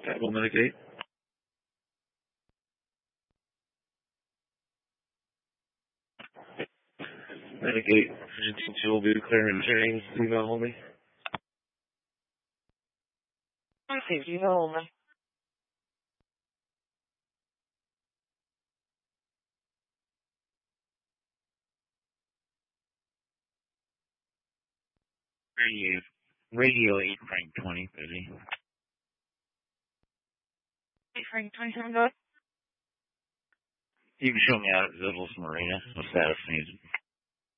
Will mitigate. Mitigate. Agency will be declaring James email only. Received email only. Radio 8 Frank 2030. 8 Frank 27, go ahead. You can show me out at Zittles Marina. What status needs?